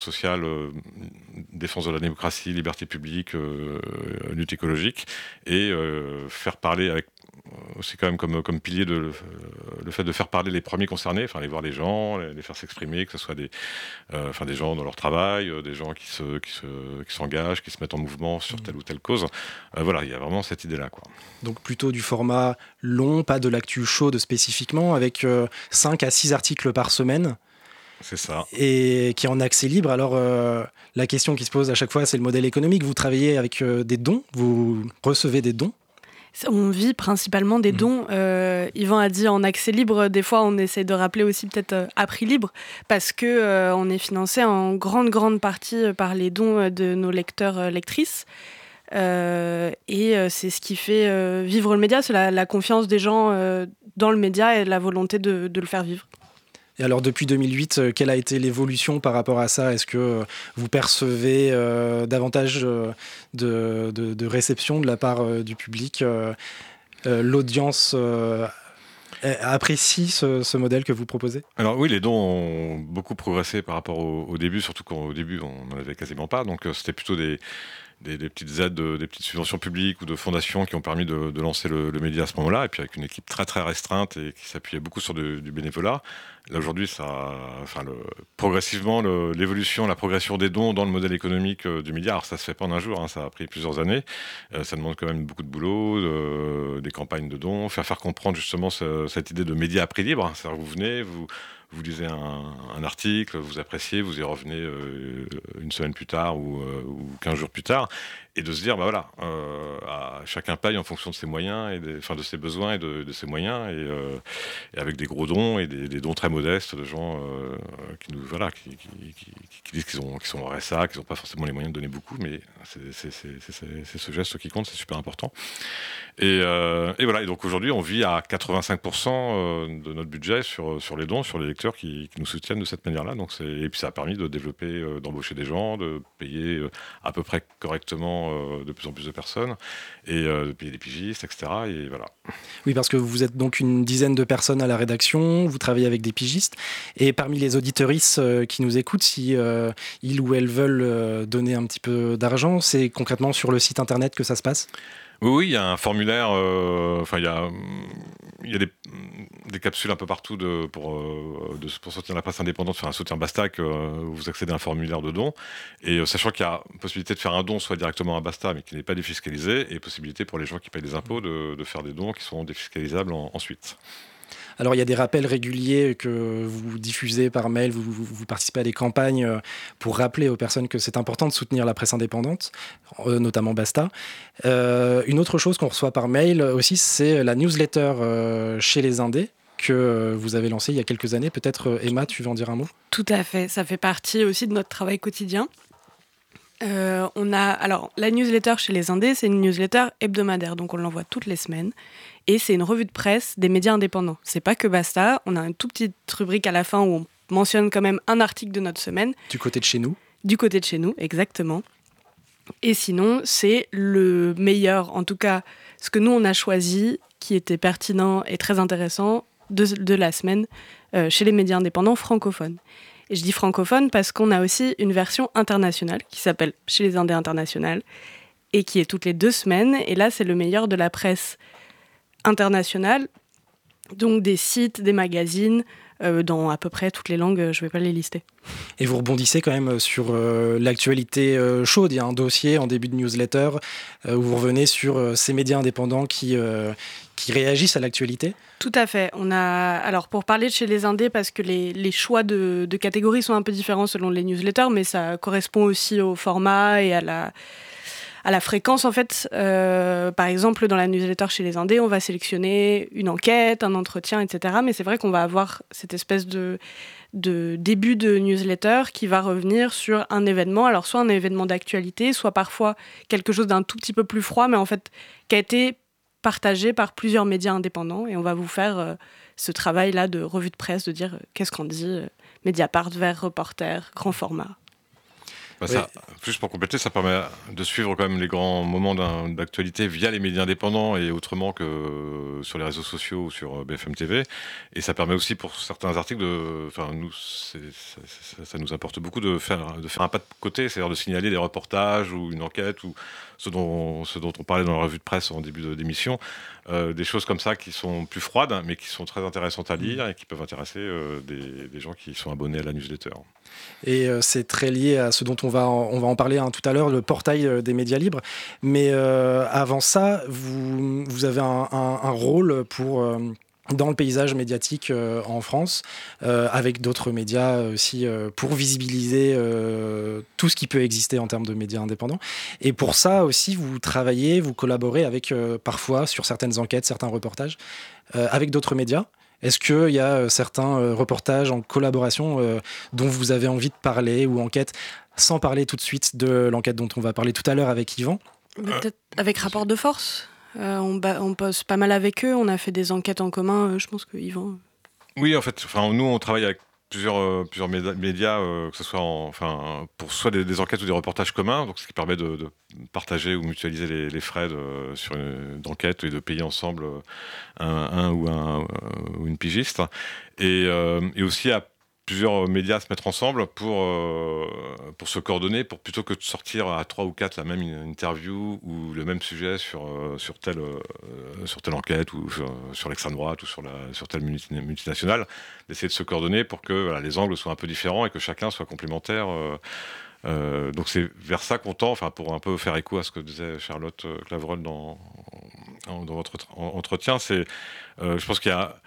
sociale, défense de la démocratie, liberté publique, lutte écologique, et faire parler avec c'est quand même comme pilier le fait de faire parler les premiers concernés, enfin aller voir les gens, les faire s'exprimer, que ce soit des gens dans leur travail, des gens qui s'engagent, qui se mettent en mouvement sur telle ou telle cause. Voilà, il y a vraiment cette idée-là, quoi. Donc plutôt du format long, pas de l'actu chaude spécifiquement, avec 5 à 6 articles par semaine. C'est ça. Et qui est en accès libre. Alors, la question qui se pose à chaque fois, c'est le modèle économique. Vous travaillez avec des dons, vous recevez des dons. On vit principalement des dons. Yvan a dit en accès libre. Des fois, on essaie de rappeler aussi peut-être à prix libre, parce que on est financé en grande partie par les dons de nos lecteurs, lectrices. Et c'est ce qui fait vivre le média, c'est la confiance des gens dans le média et la volonté de le faire vivre. Et alors, depuis 2008, quelle a été l'évolution par rapport à ça ? Est-ce que vous percevez davantage de réception de la part du public ? L'audience apprécie ce modèle que vous proposez ? Alors oui, les dons ont beaucoup progressé par rapport au début, surtout qu'au début, on n'en avait quasiment pas. Donc c'était plutôt des petites aides, des petites subventions publiques ou de fondations qui ont permis de lancer le média à ce moment-là, et puis avec une équipe très très restreinte et qui s'appuyait beaucoup sur du bénévolat. Là aujourd'hui, progressivement, l'évolution, la progression des dons dans le modèle économique du média, alors ça se fait pas en un jour, hein, ça a pris plusieurs années, ça demande quand même beaucoup de boulot, des campagnes de dons, faire comprendre justement cette idée de média à prix libre, hein. C'est-à-dire que vous venez, vous lisez un article, vous appréciez, vous y revenez une semaine plus tard ou 15 jours plus tard, et de se dire, chacun paye en fonction de ses moyens, de ses besoins et de ses moyens, et avec des gros dons et des dons très modestes de gens qui disent qu'ils sont au RSA, qu'ils n'ont pas forcément les moyens de donner beaucoup, mais c'est ce geste qui compte, c'est super important. Et voilà, et donc aujourd'hui on vit à 85% de notre budget sur les dons, sur les lecteurs qui nous soutiennent de cette manière-là. Et puis ça a permis de développer, d'embaucher des gens, de payer à peu près correctement de plus en plus de personnes, et de payer des pigistes, etc. Et voilà. Oui, parce que vous êtes donc une dizaine de personnes à la rédaction, vous travaillez avec des pigistes, et parmi les auditeuristes qui nous écoutent, si ils ou elles veulent donner un petit peu d'argent, c'est concrètement sur le site internet que ça se passe ? Oui, il y a un formulaire, il y a des capsules un peu partout pour soutenir la presse indépendante, faire un soutien Basta, où vous accédez à un formulaire de don, et sachant qu'il y a possibilité de faire un don soit directement à Basta, mais qui n'est pas défiscalisé, et possibilité pour les gens qui payent des impôts de faire des dons qui seront défiscalisables ensuite. Alors, il y a des rappels réguliers que vous diffusez par mail, vous participez à des campagnes pour rappeler aux personnes que c'est important de soutenir la presse indépendante, notamment Basta. Une autre chose qu'on reçoit par mail aussi, c'est la newsletter chez les Indés que vous avez lancée il y a quelques années. Peut-être, Emma, tu veux en dire un mot ? Tout à fait, ça fait partie aussi de notre travail quotidien. Alors, la newsletter chez les Indés, c'est une newsletter hebdomadaire, donc on l'envoie toutes les semaines. Et c'est une revue de presse des médias indépendants. C'est pas que Basta, on a une toute petite rubrique à la fin où on mentionne quand même un article de notre semaine. Du côté de chez nous ? Du côté de chez nous, exactement. Et sinon, c'est le meilleur, en tout cas, ce que nous on a choisi, qui était pertinent et très intéressant de la semaine chez les médias indépendants francophones. Et je dis francophone parce qu'on a aussi une version internationale qui s'appelle Chez les Indés International et qui est toutes les 2 semaines. Et là, c'est le meilleur de la presse internationale, donc des sites, des magazines, dans à peu près toutes les langues, je ne vais pas les lister. Et vous rebondissez quand même sur l'actualité chaude. Il y a un dossier en début de newsletter où vous revenez sur ces médias indépendants qui réagissent à l'actualité. Tout à fait. Alors pour parler de chez les Indés, parce que les choix de catégories sont un peu différents selon les newsletters, mais ça correspond aussi au format et à la fréquence, en fait. Par exemple, dans la newsletter chez les Indés, on va sélectionner une enquête, un entretien, etc. Mais c'est vrai qu'on va avoir cette espèce de début de newsletter qui va revenir sur un événement, alors soit un événement d'actualité, soit parfois quelque chose d'un tout petit peu plus froid, mais en fait qui a été partagé par plusieurs médias indépendants. Et on va vous faire ce travail-là de revue de presse, de dire qu'est-ce qu'on dit, Mediapart, Vers, Reporter, grand format. Juste pour compléter, ça permet de suivre quand même les grands moments d'actualité via les médias indépendants et autrement que sur les réseaux sociaux ou sur BFM TV. Et ça permet aussi pour certains articles ça nous apporte beaucoup de faire un pas de côté, c'est-à-dire de signaler des reportages ou une enquête ou ce dont on parlait dans la revue de presse en début d'émission, des choses comme ça qui sont plus froides mais qui sont très intéressantes à lire et qui peuvent intéresser des gens qui sont abonnés à la newsletter. Et c'est très lié à ce dont on va en parler tout à l'heure, le portail des médias libres. Mais avant ça, vous avez un rôle dans le paysage médiatique en France, avec d'autres médias aussi, pour visibiliser tout ce qui peut exister en termes de médias indépendants. Et pour ça aussi, vous collaborez avec, parfois, sur certaines enquêtes, certains reportages, avec d'autres médias. Est-ce qu'il y a certains reportages en collaboration dont vous avez envie de parler ou enquêtes, sans parler tout de suite de l'enquête dont on va parler tout à l'heure avec Yvan ? Peut-être avec Rapport de Force. On bosse pas mal avec eux, on a fait des enquêtes en commun, je pense que Yvan... Oui, en fait, nous on travaille avec plusieurs médias, que ce soit pour soit des enquêtes ou des reportages communs, donc ce qui permet de partager ou mutualiser les frais d'enquête et de payer ensemble un ou une pigiste. Et aussi à plusieurs médias se mettre ensemble pour se coordonner, pour plutôt que de sortir à 3 ou 4 la même interview ou le même sujet sur telle enquête ou sur l'extrême droite ou sur telle multinationale, d'essayer de se coordonner pour que les angles soient un peu différents et que chacun soit complémentaire. Donc c'est vers ça qu'on tend, pour un peu faire écho à ce que disait Charlotte Clavreul dans votre entretien. Je pense qu'il y a...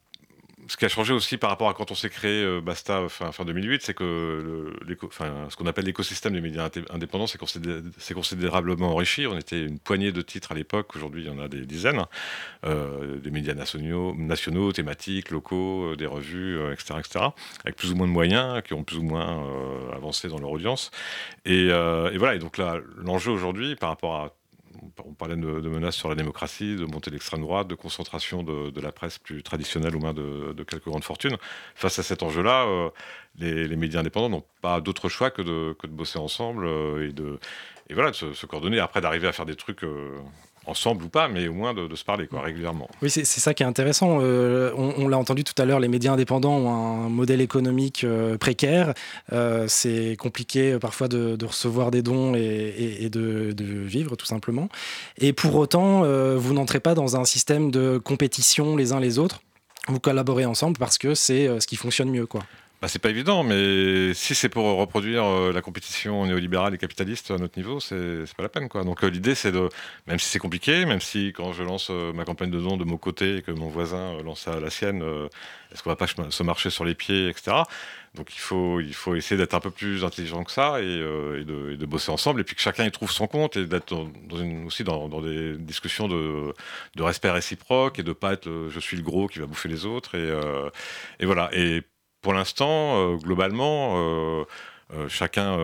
Ce qui a changé aussi par rapport à quand on s'est créé Basta fin 2008, c'est que ce qu'on appelle l'écosystème des médias indépendants c'est considérablement enrichi. On était une poignée de titres à l'époque, aujourd'hui il y en a des dizaines, des médias nationaux, thématiques, locaux, des revues, etc., avec plus ou moins de moyens, qui ont plus ou moins avancé dans leur audience. Et voilà, et donc là, l'enjeu aujourd'hui par rapport à... On parlait de menaces sur la démocratie, de montée de l'extrême droite, de concentration de la presse plus traditionnelle aux mains de quelques grandes fortunes. Face à cet enjeu-là, les médias indépendants n'ont pas d'autre choix que de bosser ensemble et de se coordonner. Après, d'arriver à faire des trucs ensemble ou pas, mais au moins de se parler régulièrement. Oui, c'est ça qui est intéressant. On l'a entendu tout à l'heure, les médias indépendants ont un modèle économique précaire. C'est compliqué parfois de recevoir des dons et de vivre tout simplement. Et pour autant, vous n'entrez pas dans un système de compétition les uns les autres. Vous collaborez ensemble parce que c'est ce qui fonctionne mieux, quoi. C'est pas évident, mais si c'est pour reproduire la compétition néolibérale et capitaliste à notre niveau, c'est pas la peine, quoi. Donc l'idée, c'est même si c'est compliqué, même si quand je lance ma campagne de dons de mon côté et que mon voisin lance la sienne, est-ce qu'on va pas se marcher sur les pieds, etc. Donc il faut essayer d'être un peu plus intelligent que ça et de bosser ensemble, et puis que chacun y trouve son compte, et d'être aussi dans des discussions de respect réciproque, et de pas être je suis le gros qui va bouffer les autres, et voilà. Et pour l'instant, globalement, chacun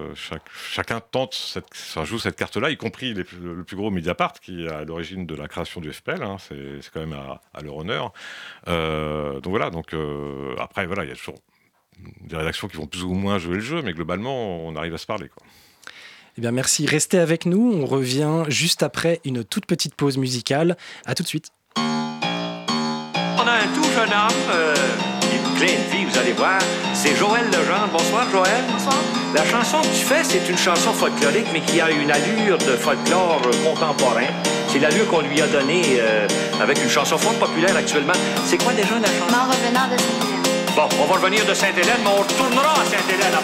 joue cette carte-là, y compris le plus gros Mediapart, qui est à l'origine de la création du FPL. C'est quand même à leur honneur. Donc voilà. Après, voilà, il y a toujours des rédactions qui vont plus ou moins jouer le jeu, mais globalement, on arrive à se parler, quoi. Eh bien, merci. Restez avec nous. On revient juste après une toute petite pause musicale. À tout de suite. On a un tout jeune homme... plein de vie, vous allez voir. C'est Joël Legendre. Bonsoir, Joël. Bonsoir. La chanson que tu fais, c'est une chanson folklorique, mais qui a une allure de folklore contemporain. C'est l'allure qu'on lui a donnée avec une chanson fort populaire actuellement. C'est quoi déjà la chanson? En revenant de Sainte-Hélène. Bon, on va revenir de Sainte-Hélène, mais on retournera à Sainte-Hélène.